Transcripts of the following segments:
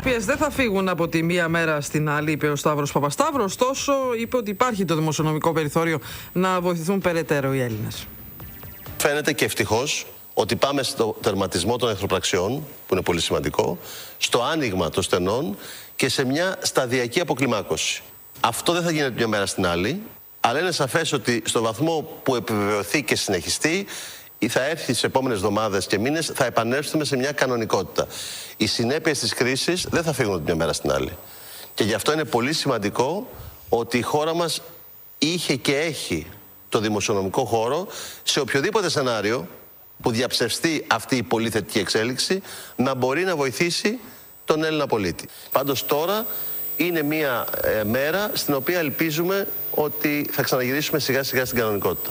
συνέπειες δεν θα φύγουν από τη μία μέρα στην άλλη, είπε ο Σταύρος Παπασταύρου. Ωστόσο, είπε ότι υπάρχει το δημοσιονομικό περιθώριο να βοηθηθούν περαιτέρω οι Έλληνες. Φαίνεται και ευτυχώς ότι πάμε στο τερματισμό των εχθροπραξιών, που είναι πολύ σημαντικό, στο άνοιγμα των στενών και σε μια σταδιακή αποκλιμάκωση. Αυτό δεν θα γίνεται μια μέρα στην άλλη, αλλά είναι σαφές ότι στο βαθμό που επιβεβαιωθεί και συνεχιστεί, θα έρθει στις επόμενες εβδομάδες και μήνες, θα επανέλθουμε σε μια κανονικότητα. Οι συνέπειες της κρίσης δεν θα φύγουν μια μέρα στην άλλη. Και γι' αυτό είναι πολύ σημαντικό ότι η χώρα μας είχε και έχει το δημοσιονομικό χώρο σε οποιοδήποτε σενάριο που διαψευστεί αυτή η πολύ θετική εξέλιξη να μπορεί να βοηθήσει τον Έλληνα πολίτη. Πάντως τώρα είναι μια μέρα στην οποία ελπίζουμε ότι θα ξαναγυρίσουμε σιγά σιγά στην κανονικότητα.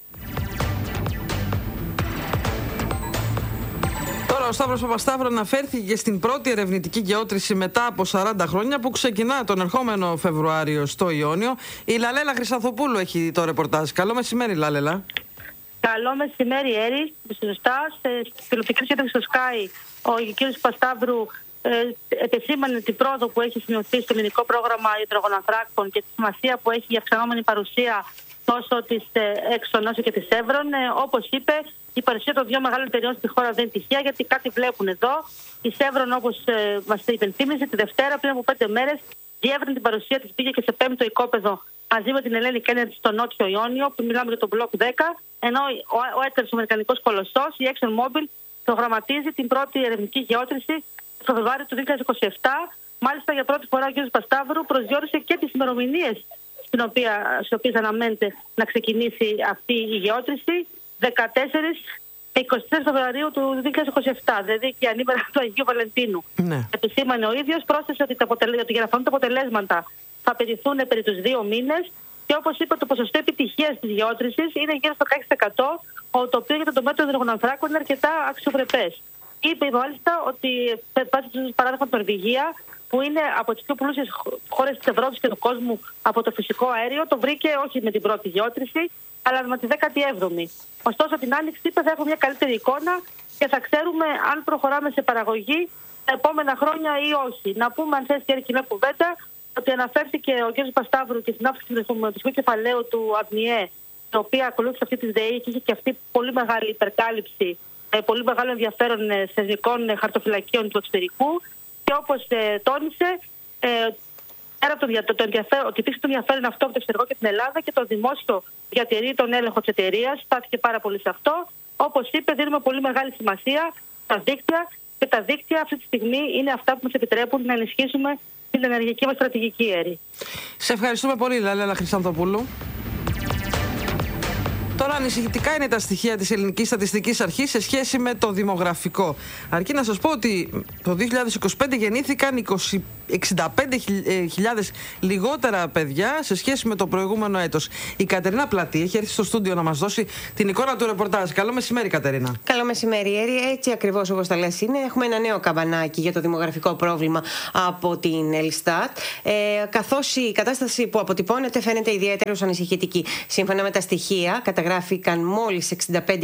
Ο Σταύρος Παπασταύρου αναφέρθηκε στην πρώτη ερευνητική γεώτρηση μετά από 40 χρόνια που ξεκινά τον ερχόμενο Φεβρουάριο στο Ιόνιο. Η Λαλέλα Χρυσανθοπούλου έχει το ρεπορτάζ. Καλό μεσημέρι, Λαλέλα. Καλό μεσημέρι, Έρη. Σωστά. Στη τηλεοπτική συνέντευξη στο Sky, ο κ. Παπασταύρου επεσήμανε την πρόοδο που έχει σημειωθεί στο ελληνικό πρόγραμμα υδρογονανθράκων και τη σημασία που έχει η αυξανόμενη παρουσία τόσο της Exxon όσο και της Chevron. Όπως είπε, η παρουσία των δύο μεγάλων εταιριών στη χώρα δεν είναι τυχαία, γιατί κάτι βλέπουν εδώ. Η Chevron, όπως μας υπενθύμισε, τη Δευτέρα πριν από 5 μέρες διεύρυνε την παρουσία της, πήγε και σε 5ο οικόπεδο μαζί με την Hellenic Energy στο Νότιο Ιόνιο, που μιλάμε για τον Block 10, ενώ ο έτερος αμερικανικός κολοσσός, η ExxonMobil, προγραμματίζει την πρώτη ερευνητική γεώτρηση το Φεβρουάριο του 2027. Μάλιστα, για πρώτη φορά ο κ. Παπασταύρου προσδιορίσε και τις ημερομηνίες στις οποίες αναμένεται να ξεκινήσει αυτή η γεώτρηση, 14 και 24 Φεβρουαρίου του 2027, δηλαδή και ανήμερα του Αγίου Βαλεντίνου. Ναι. Επισήμανε ο ίδιος, πρόσθεσε ότι για να φανούν τα αποτελέσματα θα απαιτηθούν περί τους 2 μήνες και όπως είπε, το ποσοστό επιτυχίας της γεώτρησης είναι γύρω στο 16%, το οποίο για τον τομέα των υδρογονανθράκων είναι αρκετά αξιοπρεπές. Είπε μάλιστα ότι βάζει παράδειγμα την Νορβηγία, που είναι από τις πιο πλούσιες χώρες της Ευρώπης και του κόσμου από το φυσικό αέριο, το βρήκε όχι με την πρώτη γεώτρηση, αλλά με τη 17η. Ωστόσο, την άνοιξη είπε, θα έχουμε μια καλύτερη εικόνα και θα ξέρουμε αν προχωράμε σε παραγωγή τα επόμενα χρόνια ή όχι. Να πούμε, αν θες και μια κουβέντα, ότι αναφέρθηκε ο κ. Παπασταύρου και στην αύξηση του χρηματικού κεφαλαίου του ΑΔΜΙΕ, η οποία ακολούθησε αυτή τη ΔΕΗ και είχε και αυτή πολύ μεγάλη υπερκάλυψη, πολύ μεγάλο ενδιαφέρον θεσμικών χαρτοφυλακίων του εξωτερικού. Και όπως τόνισε, πέρα από ότι υπήρξε το ενδιαφέρον αυτό από το εξωτερικό και την Ελλάδα, και το δημόσιο διατηρεί τον έλεγχο της εταιρείας, στάθηκε πάρα πολύ σε αυτό. Όπως είπε, δίνουμε πολύ μεγάλη σημασία στα δίκτυα, και τα δίκτυα αυτή τη στιγμή είναι αυτά που μας επιτρέπουν να ενισχύσουμε την ενεργειακή μας στρατηγική, Έρη. Σε ευχαριστούμε πολύ, Λαλέλα Χρυσανθοπούλου. Τώρα, ανησυχητικά είναι τα στοιχεία της Ελληνικής Στατιστικής Αρχής σε σχέση με το δημογραφικό. Αρκεί να σας πω ότι το 2025 γεννήθηκαν 65.000 λιγότερα παιδιά σε σχέση με το προηγούμενο έτος. Η Κατερίνα Πλατή έχει έρθει στο στούντιο να μας δώσει την εικόνα του ρεπορτάζ. Καλό μεσημέρι, Κατερίνα. Καλό μεσημέρι, Έρη. Έτσι ακριβώς όπως τα λες είναι. Έχουμε ένα νέο καμπανάκι για το δημογραφικό πρόβλημα από την Ελστάτ. Καθώς η κατάσταση που αποτυπώνεται φαίνεται ιδιαίτερως ανησυχητική. Σύμφωνα με τα στοιχεία, καταγράφηκαν μόλις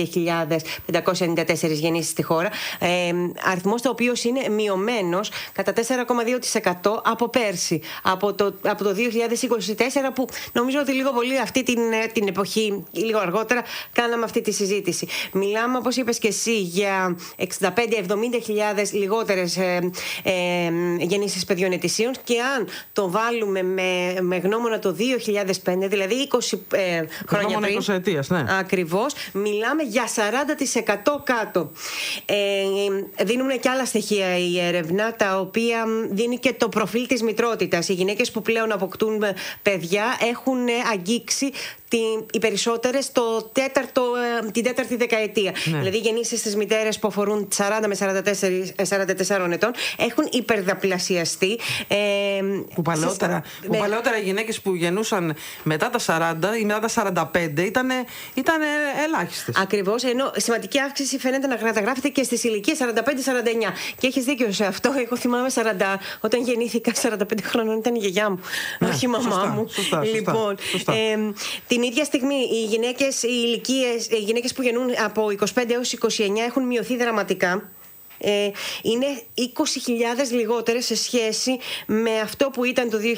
65.594 γεννήσεις στη χώρα. Αριθμός ο οποίος είναι μειωμένος κατά 4,2% από πέρσι, από το 2024, που νομίζω ότι λίγο πολύ αυτή την εποχή, λίγο αργότερα, κάναμε αυτή τη συζήτηση. Μιλάμε, όπως είπες και εσύ, για 65-70.000 λιγότερες γεννήσεις παιδιών ετησίων, και αν το βάλουμε με γνώμονα το 2005, δηλαδή 20 χρόνια πριν, 20 ετίας, ναι. Ακριβώς, μιλάμε για 40% κάτω. Δίνουν και άλλα στοιχεία η έρευνα, τα οποία δίνει και το προφίλ της μητρότητας. Οι γυναίκες που πλέον αποκτούν παιδιά έχουν αγγίξει οι περισσότερες την τέταρτη δεκαετία. Ναι. Δηλαδή, οι γεννήσεις στις μητέρες που αφορούν 40 με 44 ετών έχουν υπερδιπλασιαστεί. Που παλαιότερα οι γυναίκες που γεννούσαν μετά τα 40 ή μετά τα 45 ήταν ελάχιστες. Ακριβώς, ενώ σημαντική αύξηση φαίνεται να καταγράφεται και στις ηλικίες 45-49. Και έχεις δίκιο σε αυτό. Εγώ θυμάμαι όταν γεννήθηκα 45 χρόνων ήταν η γιαγιά μου, όχι η μαμά μου. Σωστά. Την ίδια στιγμή οι γυναίκες που γεννούν από 25 έως 29 έχουν μειωθεί δραματικά. είναι 20.000 λιγότερες σε σχέση με αυτό που ήταν το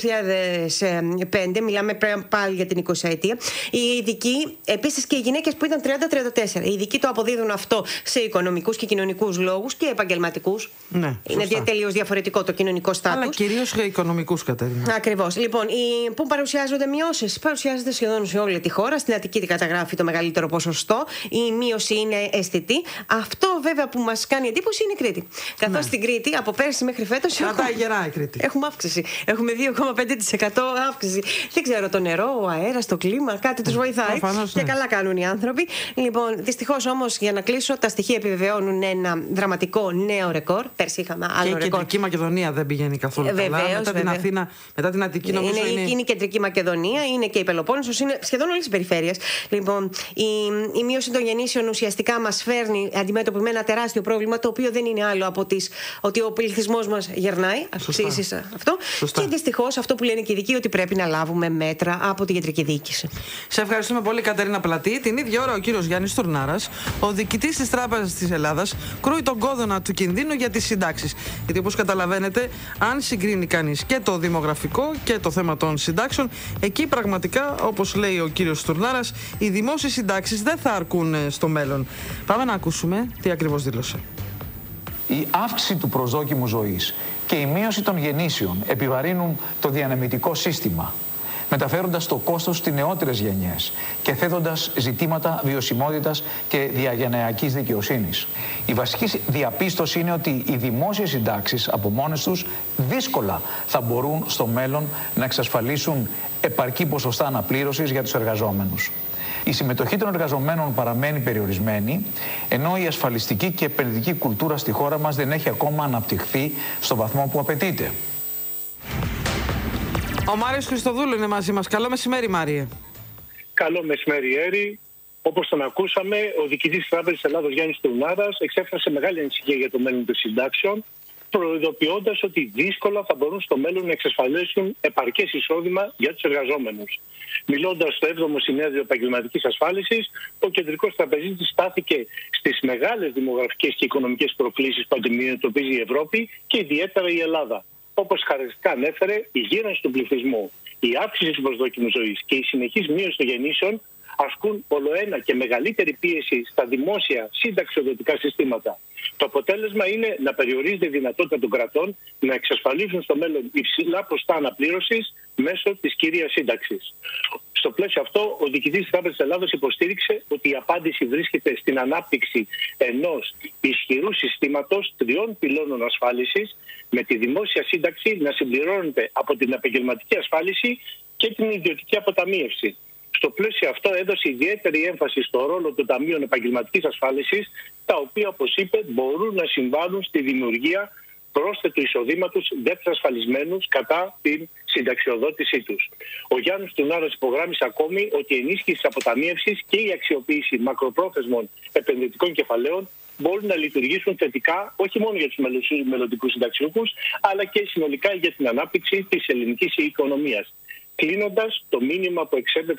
2005. Μιλάμε πάλι για την 20ετία. Οι ειδικοί, επίσης και οι γυναίκες που ήταν 30-34, οι ειδικοί το αποδίδουν αυτό σε οικονομικούς και κοινωνικούς λόγους και επαγγελματικούς. Ναι, είναι τελείως διαφορετικό το κοινωνικό στάτους. Αλλά κυρίως οικονομικούς, Κατερίνα. Ακριβώς. Λοιπόν, πού παρουσιάζονται μειώσεις? Παρουσιάζονται σχεδόν σε όλη τη χώρα. Στην Αττική καταγράφει το μεγαλύτερο ποσοστό. Η μείωση είναι αισθητή. Αυτό βέβαια που μας κάνει εντύπωση είναι η Κρήτη. Καθώς στην Κρήτη από πέρσι μέχρι φέτος κρατάει γερά η Κρήτη. Έχουμε αύξηση. Έχουμε 2,5% αύξηση. Δεν ξέρω, το νερό, ο αέρας, το κλίμα, κάτι τους βοηθάει. Και καλά κάνουν οι άνθρωποι. Λοιπόν, δυστυχώς όμως, για να κλείσω, τα στοιχεία επιβεβαιώνουν ένα δραματικό νέο ρεκόρ. Πέρσι είχαμε άλλο ρεκόρ. Και η Κεντρική Μακεδονία δεν πηγαίνει καθόλου καλά. Μετά την Αθήνα, μετά την Αττική, νομίζω είναι η Κεντρική Μακεδονία, είναι και η Πελοπόννησος, είναι σχεδόν όλες οι περιφέρειες. Λοιπόν, η μείωση των γεννήσεων ουσιαστικά μας φέρνει αντιμέτωποι με ένα τεράστιο πρόβλημα, το οποίο δεν είναι άλλο από ότι ο πληθυσμός μας γερνάει. Αυξήσεις αυτό. Σωστά. Και δυστυχώς αυτό που λένε και οι ειδικοί, ότι πρέπει να λάβουμε μέτρα από την κεντρική διοίκηση. Σε ευχαριστούμε πολύ, Κατερίνα Πλατή. Την ίδια ώρα ο κύριος Γιάννης Τουρνάρας, ο διοικητής της Τράπεζας της Ελλάδας, κρούει τον κόδωνα του κινδύνου για τις συντάξεις. Γιατί, όπως καταλαβαίνετε, αν συγκρίνει κανείς και το δημογραφικό και το θέμα των συντάξεων, εκεί πραγματικά, όπως λέει ο κύριος Τουρνάρας, οι δημόσιες συντάξεις δεν θα αρκούν στο μέλλον. Πάμε να ακούσουμε τι ακριβώς δήλωσε. Η αύξηση του προσδόκιμου ζωής και η μείωση των γεννήσεων επιβαρύνουν το διανεμητικό σύστημα, μεταφέροντας το κόστος στις νεότερες γενιές και θέτοντας ζητήματα βιωσιμότητας και διαγενειακής δικαιοσύνης. Η βασική διαπίστωση είναι ότι οι δημόσιες συντάξεις από μόνες τους δύσκολα θα μπορούν στο μέλλον να εξασφαλίσουν επαρκή ποσοστά αναπλήρωσης για τους εργαζόμενους. Η συμμετοχή των εργαζομένων παραμένει περιορισμένη, ενώ η ασφαλιστική και επενδυτική κουλτούρα στη χώρα μας δεν έχει ακόμα αναπτυχθεί στο βαθμό που απαιτείται. Ο Μάριος Χριστοδούλου είναι μαζί μας. Καλό μεσημέρι, Μάριε. Καλό μεσημέρι, Έρη. Όπως τον ακούσαμε, ο διοικητής της Τράπεζας της Ελλάδος, Γιάννης Τουρνάρας, εξέφρασε μεγάλη ανησυχία για το μέλλον των συντάξεων, προειδοποιώντας ότι δύσκολα θα μπορούν στο μέλλον να εξασφαλίσουν επαρκές εισόδημα για τους εργαζόμενους. Μιλώντας στο 7ο Συνέδριο Επαγγελματικής Ασφάλισης, ο κεντρικός τραπεζίτης στάθηκε στις μεγάλες δημογραφικές και οικονομικές προκλήσεις που αντιμετωπίζει η Ευρώπη και ιδιαίτερα η Ελλάδα. Όπως χαρακτηριστικά ανέφερε, η γύρανση του πληθυσμού, η αύξηση του προσδόκιμου ζωής και η συνεχής μείωση των γεννήσεων ασκούν ολοένα και μεγαλύτερη πίεση στα δημόσια συνταξιοδοτικά συστήματα. Το αποτέλεσμα είναι να περιορίζεται η δυνατότητα των κρατών να εξασφαλίσουν στο μέλλον υψηλά ποσοστά αναπλήρωσης μέσω της κυρίας σύνταξης. Στο πλαίσιο αυτό, ο διοικητής της Τράπεζας της Ελλάδος υποστήριξε ότι η απάντηση βρίσκεται στην ανάπτυξη ενός ισχυρού συστήματος 3 πυλώνων ασφάλισης, με τη δημόσια σύνταξη να συμπληρώνεται από την επαγγελματική ασφάλιση και την ιδιωτική αποταμίευση. Στο πλαίσιο αυτό έδωσε ιδιαίτερη έμφαση στο ρόλο των ταμείων επαγγελματικής ασφάλισης, τα οποία, όπως είπε, μπορούν να συμβάλλουν στη δημιουργία πρόσθετου εισοδήματος δευτερασφαλισμένους κατά την συνταξιοδότησή τους. Ο Γιάννης Τουρνάρας υπογράμμισε ακόμη ότι η ενίσχυση της αποταμίευσης και η αξιοποίηση μακροπρόθεσμων επενδυτικών κεφαλαίων μπορούν να λειτουργήσουν θετικά όχι μόνο για τους μελλοντικούς συνταξιούχους, αλλά και συνολικά για την ανάπτυξη της ελληνικής οικονομίας. Κλείνοντας, το μήνυμα που εξέπεμπε